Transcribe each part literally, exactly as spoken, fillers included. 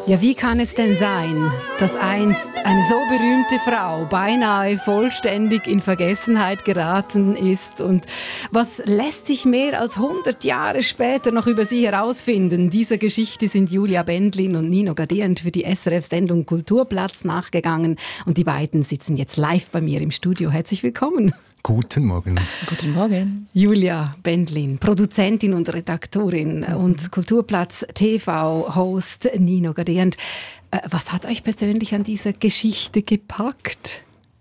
Ja, wie kann es denn sein, dass einst eine so berühmte Frau beinahe vollständig in Vergessenheit geraten ist? Und was lässt sich mehr als hundert Jahre später noch über sie herausfinden? Dieser Geschichte sind Julia Bendlin und Nino Gadient für die S R F-Sendung Kulturplatz nachgegangen. Und die beiden sitzen jetzt live bei mir im Studio. Herzlich willkommen. Guten Morgen. Guten Morgen. Julia Bendlin, Produzentin und Redaktorin mhm. und Kulturplatz-T V-Host Nino Gadient. Was hat euch persönlich an dieser Geschichte gepackt?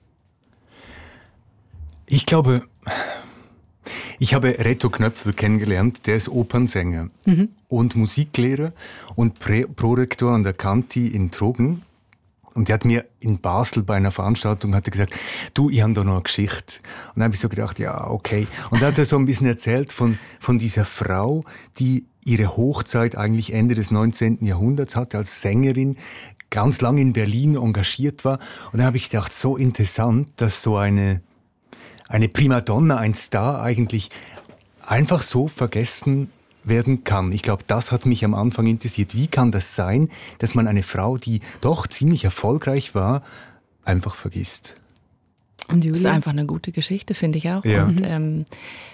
Ich glaube, ich habe Reto Knöpfel kennengelernt. Der ist Opernsänger mhm. und Musiklehrer und Prä- Prorektor an der Canti in Trogen. Und der hat mir in Basel bei einer Veranstaltung hat er gesagt, du, ich habe da noch eine Geschichte. Und dann habe ich so gedacht, ja, okay. Und dann hat er so ein bisschen erzählt von, von dieser Frau, die ihre Hochzeit eigentlich Ende des neunzehnten Jahrhunderts hatte, als Sängerin, ganz lange in Berlin engagiert war. Und dann habe ich gedacht, so interessant, dass so eine, eine Primadonna, ein Star eigentlich einfach so vergessen werden kann. Ich glaube, das hat mich am Anfang interessiert. Wie kann das sein, dass man eine Frau, die doch ziemlich erfolgreich war, einfach vergisst? Und das ist einfach eine gute Geschichte, finde ich auch. Ja. Und ähm,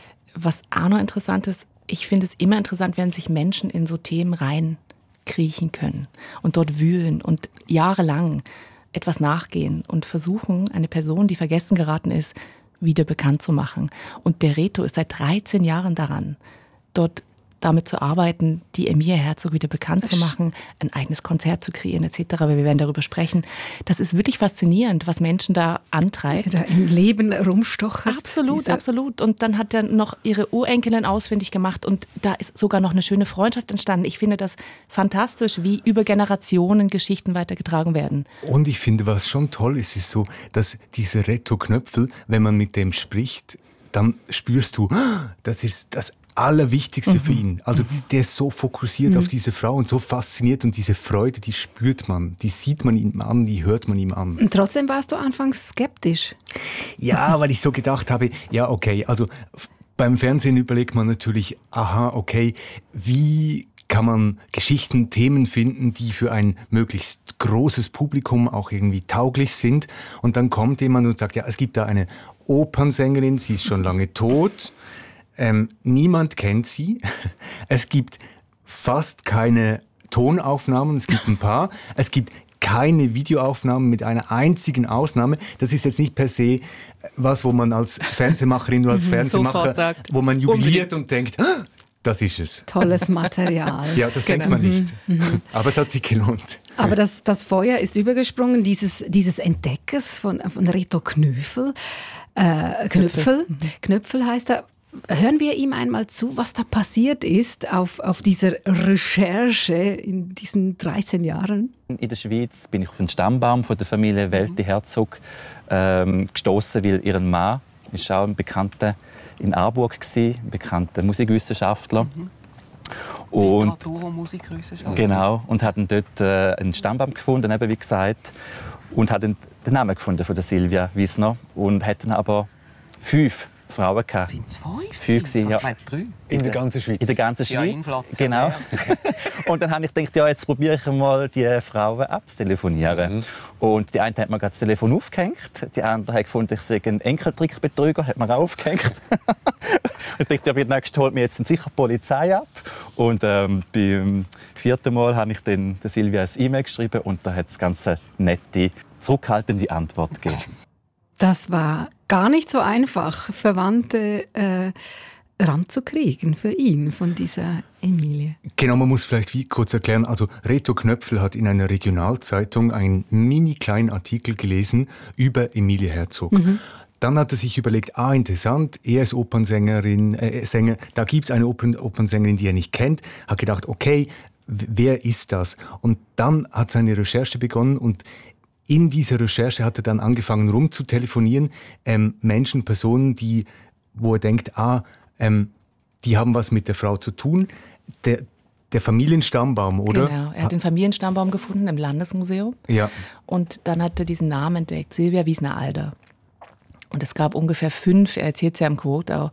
was auch noch interessant ist, ich finde es immer interessant, wenn sich Menschen in so Themen reinkriechen können und dort wühlen und jahrelang etwas nachgehen und versuchen, eine Person, die vergessen geraten ist, wieder bekannt zu machen. Und der Reto ist seit dreizehn Jahren daran, dort damit zu arbeiten, die Emilia Herzog wieder bekannt zu machen, ein eigenes Konzert zu kreieren et cetera. Wir werden darüber sprechen. Das ist wirklich faszinierend, was Menschen da antreibt. Der da im Leben rumstochert. Absolut, diese... absolut. Und dann hat er noch ihre Urenkelin ausfindig gemacht und da ist sogar noch eine schöne Freundschaft entstanden. Ich finde das fantastisch, wie über Generationen Geschichten weitergetragen werden. Und ich finde, was schon toll ist, ist so, dass dieser Reto Knöpfel, wenn man mit dem spricht, dann spürst du, das ist das Allerwichtigste mhm. für ihn. Also der ist so fokussiert mhm. auf diese Frau und so fasziniert und diese Freude, die spürt man, die sieht man ihm an, die hört man ihm an. Und trotzdem warst du anfangs skeptisch. Ja, weil ich so gedacht habe, ja okay, also beim Fernsehen überlegt man natürlich, aha, okay, wie kann man Geschichten, Themen finden, die für ein möglichst großes Publikum auch irgendwie tauglich sind. Und dann kommt jemand und sagt, ja, es gibt da eine Opernsängerin, sie ist schon lange tot. Ähm, niemand kennt sie. Es gibt fast keine Tonaufnahmen, es gibt ein paar. Es gibt keine Videoaufnahmen mit einer einzigen Ausnahme. Das ist jetzt nicht per se was, wo man als Fernsehmacherin oder als Fernsehmacher, sagt, wo man jubiliert unbedingt und denkt, ah, das ist es. Tolles Material. Ja, das genau. denkt man nicht. Mhm. Aber es hat sich gelohnt. Aber das, das Feuer ist übergesprungen, dieses, dieses Entdeckers von, von Reto Knöpfel. Äh, Knöpfel. Mhm. Knöpfel heißt er. Hören wir ihm einmal zu, was da passiert ist auf, auf dieser Recherche in diesen dreizehn Jahren. In der Schweiz bin ich auf den Stammbaum von der Familie Welti Herzog ähm, gestoßen, weil ihr Mann ist auch ein Bekannter in Aarburg gewesen, ein bekannter Musikwissenschaftler. Mhm. Und Musikwissenschaftler. Genau, und hat dort äh, einen Stammbaum gefunden, eben wie gesagt, und hat den, den Namen gefunden von der Silvia Wiesner und hat dann aber fünf Frauen gehabt. Sind es fünf? Fünf gewesen, ja. Drei. In der ganzen Schweiz? In der ganzen Schweiz, ja, Inflation. Genau. Und dann habe ich gedacht, ja, jetzt probiere ich mal, die Frauen abzutelefonieren. Mhm. Und die eine hat mir gerade das Telefon aufgehängt, die andere hat gefunden, ich sei ein Enkeltrickbetrüger, hat mir auch aufgehängt. Ich dachte, ja, bei der nächsten holt mir jetzt sicher die Polizei ab. Und ähm, beim vierten Mal habe ich dann der Silvia ein E-Mail geschrieben und da hat es ganz eine nette, zurückhaltende Antwort gegeben. Das war gar nicht so einfach, Verwandte äh, ranzukriegen für ihn von dieser Emilie. Genau, man muss vielleicht wie kurz erklären, also Reto Knöpfel hat in einer Regionalzeitung einen mini kleinen Artikel gelesen über Emilie Herzog. Mhm. Dann hat er sich überlegt, ah, interessant, er ist Opernsängerin, äh, Sänger, da gibt es eine Opern, Opernsängerin, die er nicht kennt, hat gedacht, okay, w- wer ist das? Und dann hat seine Recherche begonnen und in dieser Recherche hat er dann angefangen rumzutelefonieren, ähm, Menschen, Personen, die, wo er denkt, ah, ähm, die haben was mit der Frau zu tun. Der, der Familienstammbaum, oder? Genau, er hat den Familienstammbaum gefunden im Landesmuseum. Ja. Und dann hat er diesen Namen entdeckt, Silvia Wiesner-Alder. Und es gab ungefähr fünf, er erzählt es ja im Quote auch,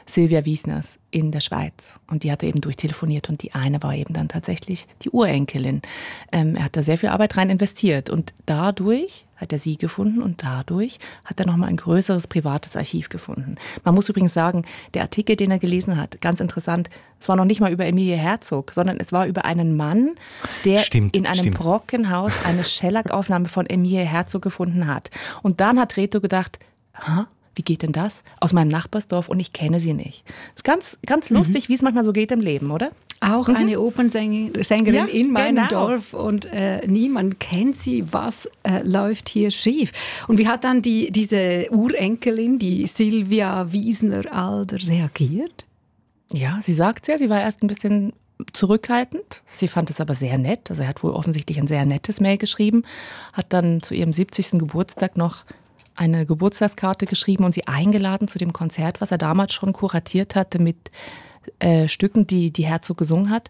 Sylvia Wiesners in der Schweiz. Und die hat er eben durchtelefoniert und die eine war eben dann tatsächlich die Urenkelin. Ähm, er hat da sehr viel Arbeit rein investiert und dadurch hat er sie gefunden und dadurch hat er nochmal ein größeres privates Archiv gefunden. Man muss übrigens sagen, der Artikel, den er gelesen hat, ganz interessant, es war noch nicht mal über Emilie Herzog, sondern es war über einen Mann, der stimmt, in einem stimmt. Brockenhaus eine Schellack-Aufnahme von Emilie Herzog gefunden hat. Und dann hat Reto gedacht, ha? Wie geht denn das? Aus meinem Nachbarsdorf und ich kenne sie nicht. Das ist ganz, ganz lustig, mhm. wie es manchmal so geht im Leben, oder? Auch mhm. eine Opernsängerin ja, in meinem genau. Dorf und äh, niemand kennt sie. Was äh, läuft hier schief? Und wie hat dann die, diese Urenkelin, die Sylvia Wiesner-Alder, reagiert? Ja, sie sagt ja, sie war erst ein bisschen zurückhaltend. Sie fand es aber sehr nett. Also er hat wohl offensichtlich ein sehr nettes Mail geschrieben, hat dann zu ihrem siebzigsten Geburtstag noch eine Geburtstagskarte geschrieben und sie eingeladen zu dem Konzert, was er damals schon kuratiert hatte mit äh, Stücken, die die Herzog gesungen hat.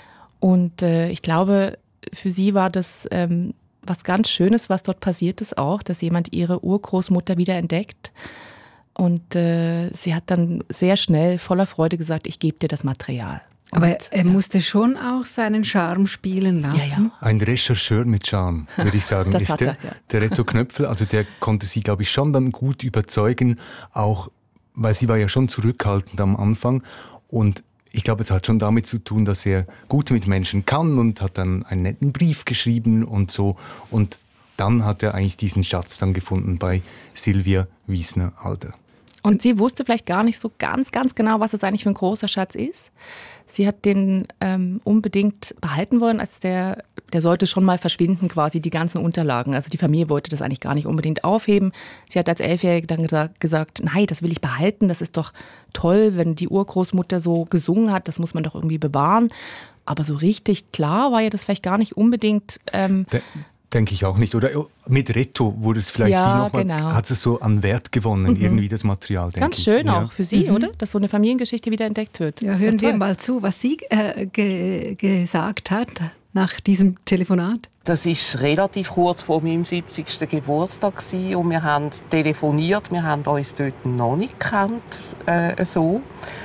Und äh, ich glaube, für sie war das ähm, was ganz Schönes, was dort passiert ist auch, dass jemand ihre Urgroßmutter wiederentdeckt. Und äh, sie hat dann sehr schnell voller Freude gesagt, ich gebe dir das Material. Aber Und, er ja. musste schon auch seinen Charme spielen lassen. Ja, ja. Ein Rechercheur mit Charme, würde ich sagen, Das ist hat der. er, ja. Der Reto Knöpfel, also der konnte sie, glaube ich, schon dann gut überzeugen, auch weil sie war ja schon zurückhaltend am Anfang. Und ich glaube, es hat schon damit zu tun, dass er gut mit Menschen kann und hat dann einen netten Brief geschrieben und so. Und dann hat er eigentlich diesen Schatz dann gefunden bei Sylvia Wiesner-Alder. Und sie wusste vielleicht gar nicht so ganz, ganz genau, was es eigentlich für ein großer Schatz ist. Sie hat den ähm, unbedingt behalten wollen, als der, der sollte schon mal verschwinden quasi, die ganzen Unterlagen. Also die Familie wollte das eigentlich gar nicht unbedingt aufheben. Sie hat als Elfjährige dann gesagt, gesagt, nein, das will ich behalten, das ist doch toll, wenn die Urgroßmutter so gesungen hat, das muss man doch irgendwie bewahren. Aber so richtig klar war ja das vielleicht gar nicht unbedingt. Ähm, De- Denke ich auch nicht. Oder mit Reto wurde es vielleicht Ja, wie nochmal, genau. hat es so an Wert gewonnen, Mhm. irgendwie das Material, denke ganz ich. schön Ja. auch für Sie, Mhm. oder? Dass so eine Familiengeschichte wieder entdeckt wird. Ja, Ist doch hören wir toll. mal zu, was sie äh, ge gesagt hat nach diesem Telefonat. Das war relativ kurz vor meinem siebzigsten Geburtstag gewesen und wir haben telefoniert. Wir haben uns dort noch nicht gekannt, äh, so.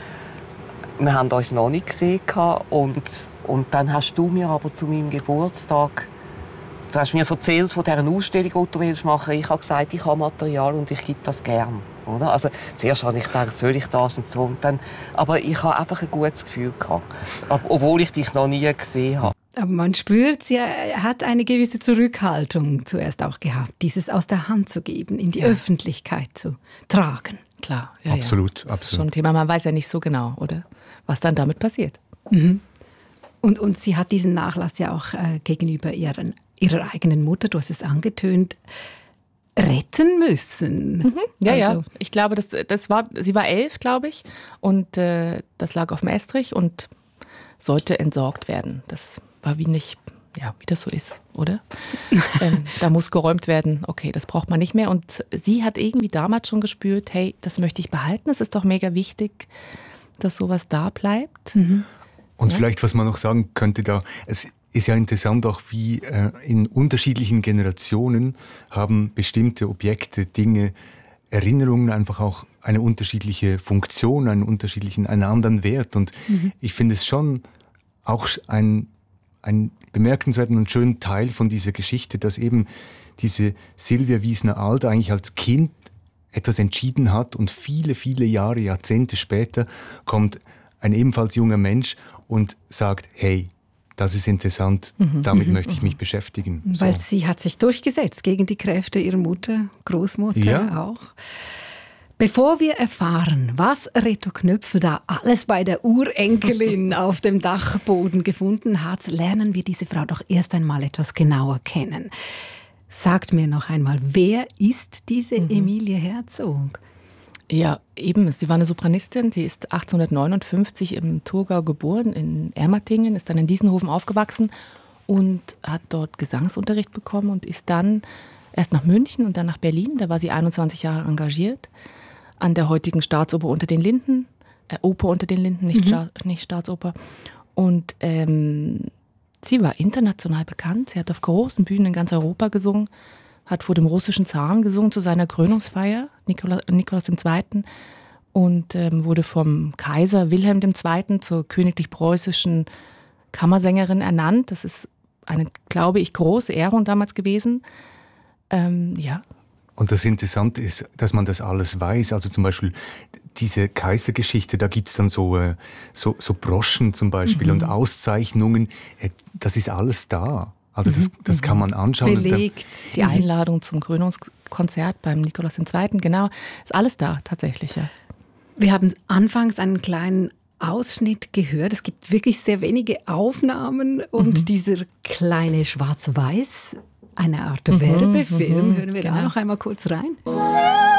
Wir haben uns noch nicht gesehen und, und dann hast du mir aber zu meinem Geburtstag, du hast mir erzählt von dieser Ausstellung, die du willst machen. Ich habe gesagt, ich habe Material und ich gebe das gern. Oder? Also zuerst habe ich gedacht, soll ich das und so. Und dann, aber ich habe einfach ein gutes Gefühl gehabt, obwohl ich dich noch nie gesehen habe. Aber man spürt, sie hat eine gewisse Zurückhaltung zuerst auch gehabt, dieses aus der Hand zu geben, in die Ja. Öffentlichkeit zu tragen. Klar, ja, Absolut, ja. Das ist schon absolut. ein Thema, man weiß ja nicht so genau, oder? Was dann damit passiert. Mhm. Und, und sie hat diesen Nachlass ja auch äh, gegenüber ihren, ihrer eigenen Mutter, du hast es angetönt, retten müssen. Mhm. Ja, Also- ja. Ich glaube, das, das war, sie war elf, glaube ich. Und äh, das lag auf dem Estrich und sollte entsorgt werden. Das war wie nicht, ja, wie das so ist, oder? ähm, da muss geräumt werden. Okay, das braucht man nicht mehr. Und sie hat irgendwie damals schon gespürt, hey, das möchte ich behalten. Das ist doch mega wichtig, dass sowas da bleibt. Mhm. Und Ja. vielleicht, was man noch sagen könnte da, es ist ja interessant auch, wie äh, in unterschiedlichen Generationen haben bestimmte Objekte, Dinge, Erinnerungen einfach auch eine unterschiedliche Funktion, einen unterschiedlichen, einen anderen Wert. Und Mhm. ich finde es schon auch ein, ein bemerkenswerten und schönen Teil von dieser Geschichte, dass eben diese Sylvia Wiesner-Alder eigentlich als Kind etwas entschieden hat und viele, viele Jahre, Jahrzehnte später kommt ein ebenfalls junger Mensch und sagt, hey, das ist interessant, damit möchte ich mich beschäftigen. Weil So. sie hat sich durchgesetzt gegen die Kräfte ihrer Mutter, Großmutter Ja. auch. Bevor wir erfahren, was Reto Knöpfel da alles bei der Urenkelin auf dem Dachboden gefunden hat, lernen wir diese Frau doch erst einmal etwas genauer kennen. Sagt mir noch einmal, wer ist diese Mhm. Emilie Herzog? Ja, eben. Sie war eine Sopranistin. Sie ist achtzehnhundertneunundfünfzig im Thurgau geboren, in Ermatingen, ist dann in Diessenhofen aufgewachsen und hat dort Gesangsunterricht bekommen und ist dann erst nach München und dann nach Berlin. Da war sie einundzwanzig Jahre engagiert an der heutigen Staatsoper unter den Linden, äh, Oper unter den Linden, nicht, Mhm. Sta nicht Staatsoper. Und ähm, sie war international bekannt. Sie hat auf großen Bühnen in ganz Europa gesungen, hat vor dem russischen Zaren gesungen zu seiner Krönungsfeier, Nikolaus, Nikolaus der Zweite. und ähm, wurde vom Kaiser Wilhelm der Zweite. zur königlich-preußischen Kammersängerin ernannt. Das ist eine, glaube ich, große Ehrung damals gewesen. Ähm, ja. Und das Interessante ist, dass man das alles weiß. Also zum Beispiel diese Kaisergeschichte, da gibt es dann so, äh, so, so Broschen zum Beispiel mhm. und Auszeichnungen. Äh, das ist alles da. Also das, das kann man anschauen. Belegt. Die Einladung zum Krönungskonzert beim Nikolaus der Zweite. Genau, ist alles da tatsächlich. Ja. Wir haben anfangs einen kleinen Ausschnitt gehört. Es gibt wirklich sehr wenige Aufnahmen und mhm. dieser kleine Schwarz-Weiß, eine Art mhm, Werbefilm. Hören wir genau. da noch einmal kurz rein?